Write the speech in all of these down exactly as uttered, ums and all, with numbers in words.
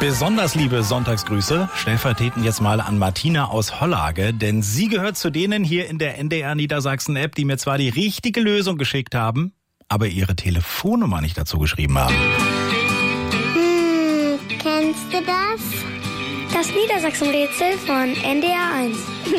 Besonders liebe Sonntagsgrüße stellvertretend jetzt mal an Martina aus Hollage, denn sie gehört zu denen hier in der N D R Niedersachsen App, die mir zwar die richtige Lösung geschickt haben, aber ihre Telefonnummer nicht dazu geschrieben haben. Hm, kennst du das? Das Niedersachsen-Rätsel von N D R eins.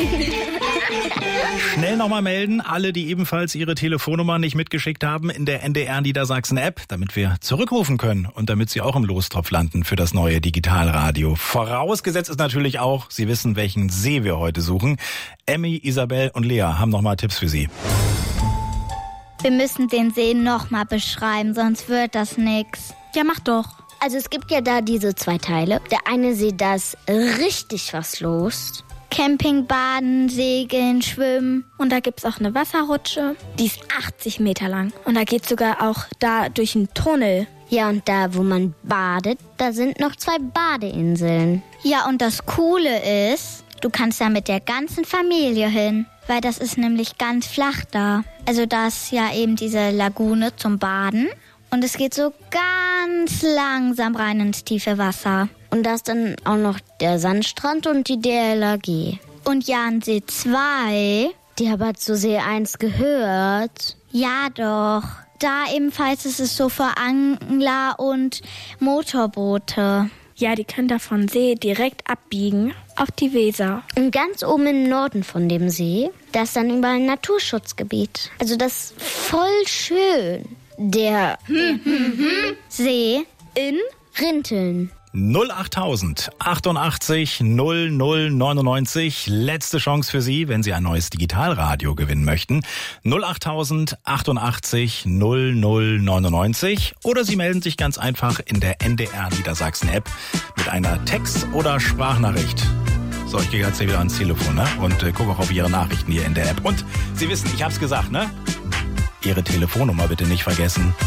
Schnell nochmal melden, alle, die ebenfalls ihre Telefonnummer nicht mitgeschickt haben in der N D R Niedersachsen App, damit wir zurückrufen können und damit sie auch im Lostopf landen für das neue Digitalradio. Vorausgesetzt ist natürlich auch, Sie wissen, welchen See wir heute suchen. Emmy, Isabel und Lea haben nochmal Tipps für Sie. Wir müssen den See nochmal beschreiben, sonst wird das nix. Ja, mach doch. Also es gibt ja da diese zwei Teile. Der eine See, da ist richtig was los. Camping, Baden, Segeln, Schwimmen. Und da gibt's auch eine Wasserrutsche. Die ist achtzig Meter lang. Und da geht's sogar auch da durch einen Tunnel. Ja, und da, wo man badet, da sind noch zwei Badeinseln. Ja, und das Coole ist, du kannst da mit der ganzen Familie hin. Weil das ist nämlich ganz flach da. Also da ist ja eben diese Lagune zum Baden. Und es geht so ganz langsam rein ins tiefe Wasser. Und da ist dann auch noch der Sandstrand und die D L R G. Und ja, an See zwei. Die haben zu See eins gehört. Ja doch. Da ebenfalls ist es so für Angler und Motorboote. Ja, die können da von See direkt abbiegen auf die Weser. Und ganz oben im Norden von dem See, da ist dann überall ein Naturschutzgebiet. Also das ist voll schön. Der hm, hm, hm. See in Rinteln. null achttausend achtundachtzig null null neunundneunzig. Letzte Chance für Sie, wenn Sie ein neues Digitalradio gewinnen möchten. null achttausend achtundachtzig null null neunundneunzig. Oder Sie melden sich ganz einfach in der N D R Niedersachsen App mit einer Text- oder Sprachnachricht. So, ich gehe jetzt hier wieder ans Telefon, ne? Und äh, gucke auch auf Ihre Nachrichten hier in der App. Und Sie wissen, ich hab's gesagt, ne? Ihre Telefonnummer bitte nicht vergessen.